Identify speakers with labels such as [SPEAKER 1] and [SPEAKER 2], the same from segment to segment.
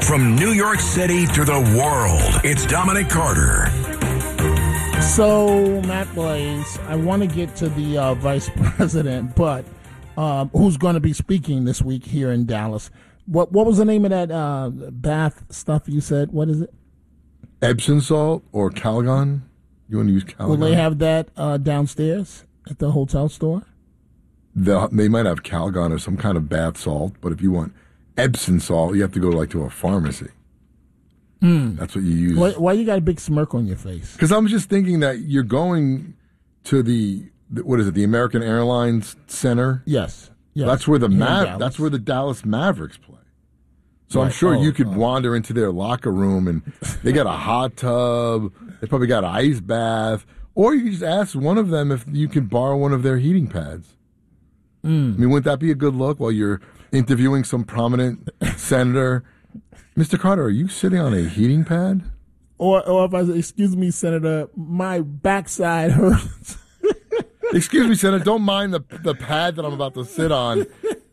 [SPEAKER 1] From New York City to the world, it's Dominic Carter.
[SPEAKER 2] So, Matt Blaze, I want to get to the vice president, but who's going to be speaking this week here in Dallas. What was the name of that bath stuff you said? What is it?
[SPEAKER 3] Epsom salt or Calgon? You want to use Calgon?
[SPEAKER 2] Will they have that downstairs at the hotel store?
[SPEAKER 3] They might have Calgon or some kind of bath salt, but if you want Epsom salt, you have to go to a pharmacy. That's what you use.
[SPEAKER 2] Why you got a big smirk on your face?
[SPEAKER 3] Because I'm just thinking that you're going to the American Airlines Center.
[SPEAKER 2] Yes.
[SPEAKER 3] That's where that's where the Dallas Mavericks play. So right. I'm sure you could wander into their locker room and they got a hot tub. They probably got an ice bath, or you could just ask one of them if you can borrow one of their heating pads. I mean, wouldn't that be a good look while you're interviewing some prominent senator? Mr. Carter, are you sitting on a heating pad?
[SPEAKER 2] Or if I say, excuse me, Senator, my backside hurts.
[SPEAKER 3] Excuse me, Senator, don't mind the pad that I'm about to sit on.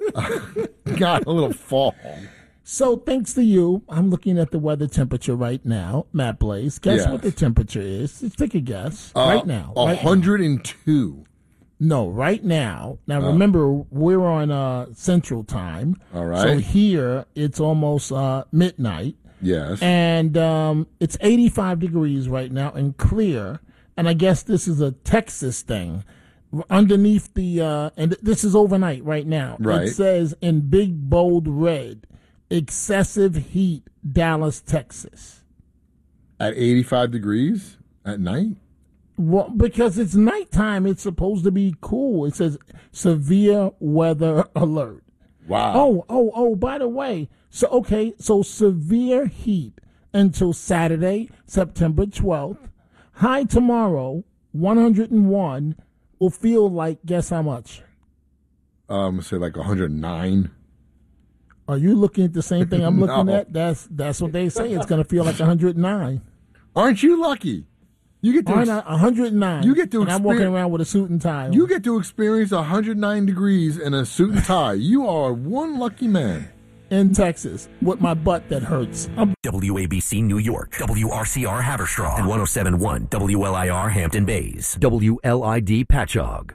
[SPEAKER 3] Got a little fall.
[SPEAKER 2] So thanks to you, I'm looking at the weather temperature right now, Matt Blaze. Guess what the temperature is? Just take a guess. Right now.
[SPEAKER 3] 102.
[SPEAKER 2] No, right now. Now, remember, we're on Central Time.
[SPEAKER 3] All right.
[SPEAKER 2] So here, it's almost midnight.
[SPEAKER 3] Yes.
[SPEAKER 2] And it's 85 degrees right now and clear. And I guess this is a Texas thing. Underneath and this is overnight right now.
[SPEAKER 3] Right.
[SPEAKER 2] It says in big, bold red, excessive heat, Dallas, Texas.
[SPEAKER 3] At 85 degrees at night?
[SPEAKER 2] Well, because it's nighttime, it's supposed to be cool. It says severe weather alert.
[SPEAKER 3] Wow.
[SPEAKER 2] Oh, by the way, so severe heat until Saturday, September 12th. High tomorrow, 101, will feel like, guess how much?
[SPEAKER 3] Say like 109.
[SPEAKER 2] Are you looking at the same thing I'm looking
[SPEAKER 3] No.
[SPEAKER 2] at? That's what they say. It's going to feel like 109.
[SPEAKER 3] Aren't you lucky? You get to
[SPEAKER 2] 109.
[SPEAKER 3] You get to
[SPEAKER 2] and I'm walking around with a suit and tie on.
[SPEAKER 3] You get to experience 109 degrees in a suit and tie. You are one lucky man.
[SPEAKER 2] In Texas with my butt that hurts.
[SPEAKER 1] WABC New York, WRCR Haverstraw, and 107.1 WLIR Hampton Bays, WLID Patchogue.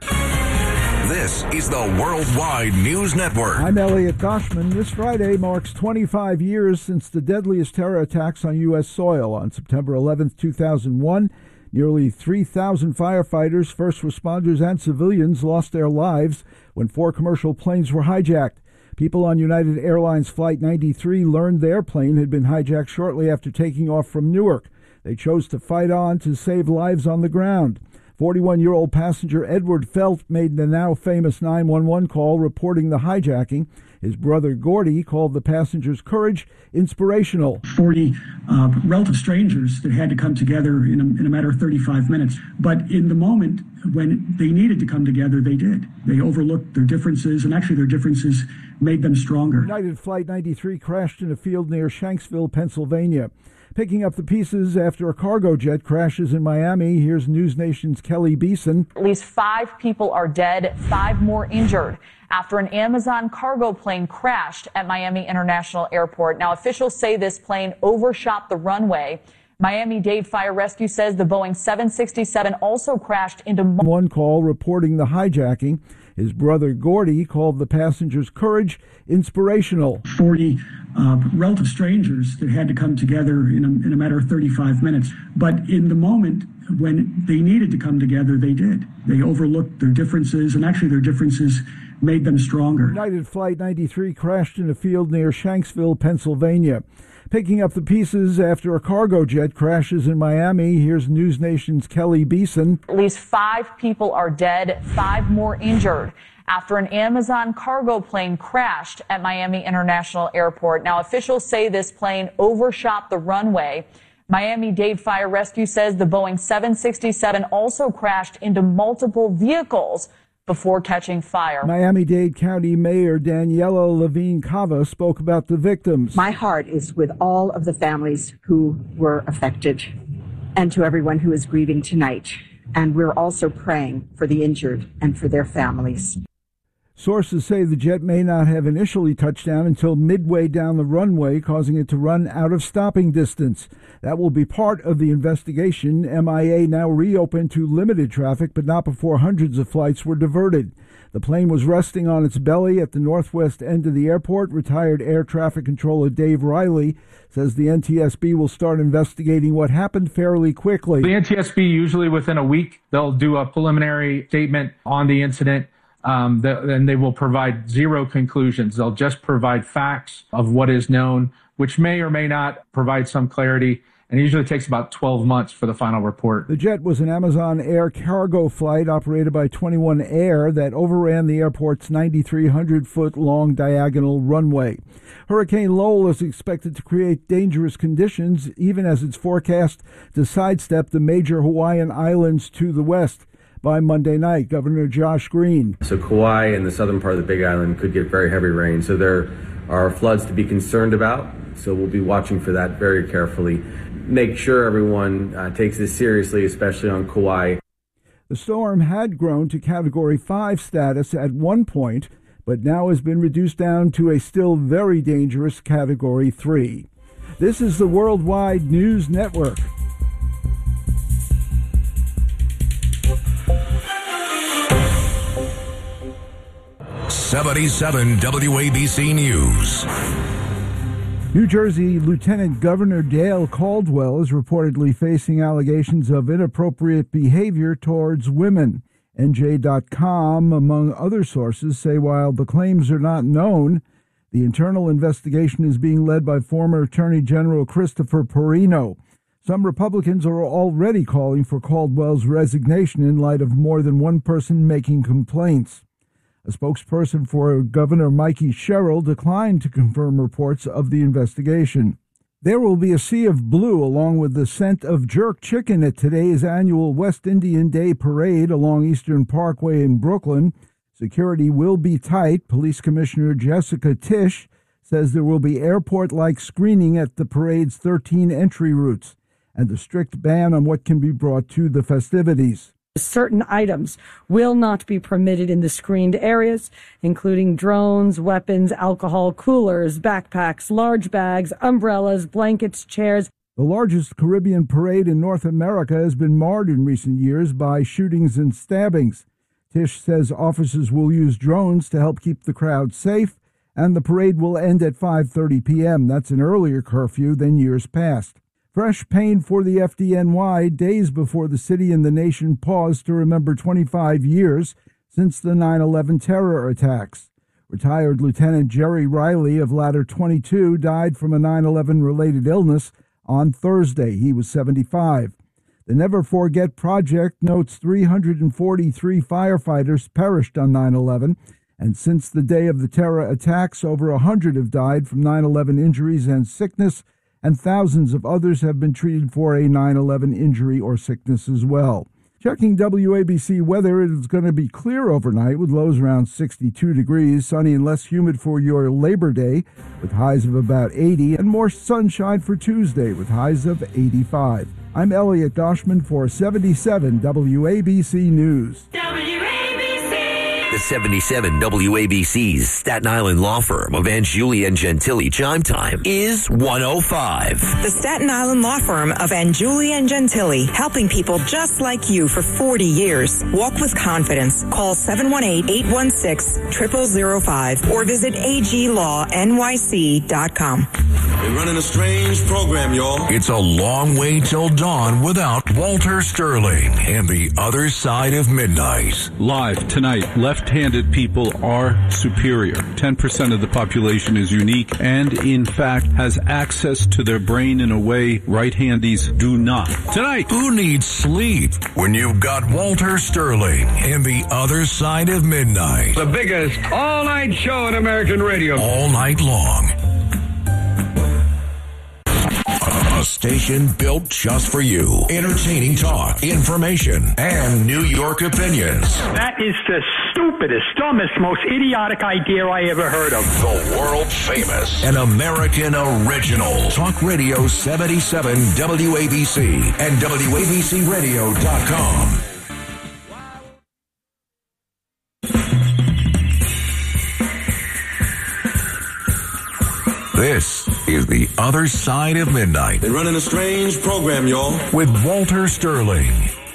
[SPEAKER 1] This is the Worldwide News Network.
[SPEAKER 4] I'm Elliot Goshman. This Friday marks 25 years since the deadliest terror attacks on U.S. soil. On September 11th, 2001, nearly 3,000 firefighters, first responders, and civilians lost their lives when 4 commercial planes were hijacked. People on United Airlines Flight 93 learned their plane had been hijacked shortly after taking off from Newark. They chose to fight on to save lives on the ground. 41-year-old passenger Edward Felt made the now famous 911 call reporting the hijacking. His brother Gordy called the passenger's courage inspirational.
[SPEAKER 5] 40 relative strangers that had to come together in a matter of 35 minutes. But in the moment when they needed to come together, they did. They overlooked their differences, and actually their differences made them stronger.
[SPEAKER 4] United Flight 93 crashed in a field near Shanksville, Pennsylvania. Picking up the pieces after a cargo jet crashes in Miami, here's News Nation's Kelly Beeson.
[SPEAKER 6] At least 5 people are dead, 5 more injured after an Amazon cargo plane crashed at Miami International Airport. Now, officials say this plane overshot the runway. Miami-Dade Fire Rescue says the Boeing 767 also crashed into...
[SPEAKER 4] One call reporting the hijacking. His brother Gordy called the passenger's courage inspirational.
[SPEAKER 5] 40 relative strangers that had to come together in a matter of 35 minutes. But in the moment when they needed to come together, they did. They overlooked their differences, and actually their differences made them stronger.
[SPEAKER 4] United Flight 93 crashed in a field near Shanksville, Pennsylvania. Picking up the pieces after a cargo jet crashes in Miami, here's News Nation's Kelly Beeson.
[SPEAKER 6] At least 5 people are dead, 5 more injured after an Amazon cargo plane crashed at Miami International Airport. Now, officials say this plane overshot the runway. Miami-Dade Fire Rescue says the Boeing 767 also crashed into multiple vehicles before catching fire.
[SPEAKER 4] Miami-Dade County Mayor Daniela Levine Cava spoke about the victims.
[SPEAKER 7] My heart is with all of the families who were affected and to everyone who is grieving tonight. And we're also praying for the injured and for their families.
[SPEAKER 4] Sources say the jet may not have initially touched down until midway down the runway, causing it to run out of stopping distance. That will be part of the investigation. MIA now reopened to limited traffic, but not before hundreds of flights were diverted. The plane was resting on its belly at the northwest end of the airport. Retired air traffic controller Dave Riley says the NTSB will start investigating what happened fairly quickly.
[SPEAKER 8] The NTSB, usually within a week, they'll do a preliminary statement on the incident. Then they will provide zero conclusions. They'll just provide facts of what is known, which may or may not provide some clarity. And it usually takes about 12 months for the final report.
[SPEAKER 4] The jet was an Amazon Air cargo flight operated by 21 Air that overran the airport's 9,300-foot-long diagonal runway. Hurricane Lowell is expected to create dangerous conditions, even as it's forecast to sidestep the major Hawaiian islands to the west. By Monday night, Governor Josh Green.
[SPEAKER 9] So Kauai and the southern part of the Big Island could get very heavy rain. So there are floods to be concerned about. So we'll be watching for that very carefully. Make sure everyone takes this seriously, especially on Kauai.
[SPEAKER 4] The storm had grown to Category 5 status at one point, but now has been reduced down to a still very dangerous Category 3. This is the Worldwide News Network.
[SPEAKER 1] '77 WABC News.
[SPEAKER 4] New Jersey Lieutenant Governor Dale Caldwell is reportedly facing allegations of inappropriate behavior towards women. NJ.com, among other sources, say while the claims are not known, the internal investigation is being led by former Attorney General Christopher Perino. Some Republicans are already calling for Caldwell's resignation in light of more than one person making complaints. A spokesperson for Governor Mikey Sherrill declined to confirm reports of the investigation. There will be a sea of blue along with the scent of jerk chicken at today's annual West Indian Day Parade along Eastern Parkway in Brooklyn. Security will be tight. Police Commissioner Jessica Tisch says there will be airport-like screening at the parade's 13 entry routes and a strict ban on what can be brought to the festivities.
[SPEAKER 10] Certain items will not be permitted in the screened areas, including drones, weapons, alcohol, coolers, backpacks, large bags, umbrellas, blankets, chairs.
[SPEAKER 4] The largest Caribbean parade in North America has been marred in recent years by shootings and stabbings. Tisch says officers will use drones to help keep the crowd safe, and the parade will end at 5:30 p.m. That's an earlier curfew than years past. Fresh pain for the FDNY days before the city and the nation paused to remember 25 years since the 9/11 terror attacks. Retired Lieutenant Jerry Riley of Ladder 22 died from a 9/11-related illness on Thursday. He was 75. The Never Forget Project notes 343 firefighters perished on 9/11, and since the day of the terror attacks, over 100 have died from 9/11 injuries and sickness, and thousands of others have been treated for a 9/11 injury or sickness as well. Checking WABC weather, it is going to be clear overnight with lows around 62 degrees, sunny and less humid for your Labor Day with highs of about 80, and more sunshine for Tuesday with highs of 85. I'm Elliot Doshman for 77 WABC News.
[SPEAKER 1] The 77 WABC's Staten Island law firm of Angiuli and Gentili chime time is 1:05.
[SPEAKER 11] The Staten Island law firm of Angiuli and Gentili, helping people just like you for 40 years. Walk with confidence. Call 718-816-0005 or visit aglawnyc.com.
[SPEAKER 12] We're running a strange program, y'all.
[SPEAKER 1] It's a long way till dawn without Walter Sterling and the Other Side of Midnight.
[SPEAKER 13] Live tonight, left-handed people are superior. 10% of the population is unique and, in fact, has access to their brain in a way right-handies do not. Tonight,
[SPEAKER 1] who needs sleep when you've got Walter Sterling and the Other Side of Midnight?
[SPEAKER 14] The biggest all-night show in American radio.
[SPEAKER 1] All night long. A station built just for you. Entertaining talk, information, and New York opinions.
[SPEAKER 15] That is the stupidest, dumbest, most idiotic idea I ever heard of.
[SPEAKER 1] The world famous and American original. Talk Radio 77 WABC and WABCRadio.com. This is The Other Side of Midnight.
[SPEAKER 12] They're running a strange program, y'all.
[SPEAKER 1] With Walter Sterling.